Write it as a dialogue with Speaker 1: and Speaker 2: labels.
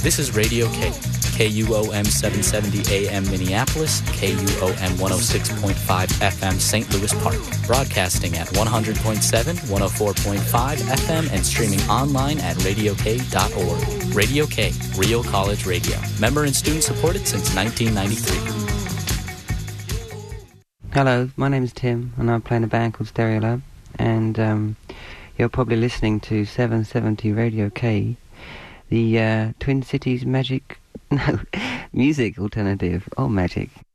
Speaker 1: This is Radio K, KUOM 770 AM Minneapolis, KUOM 106.5 FM St. Louis Park, broadcasting at 100.7, 104.5 FM, and streaming online at radiok.org. Radio K, Real College Radio. Member and student supported since 1993.
Speaker 2: Hello, my name is Tim, and I'm playing a band called Stereolab, and you're probably listening to 770 Radio K, the Twin Cities music alternative. Oh, magic.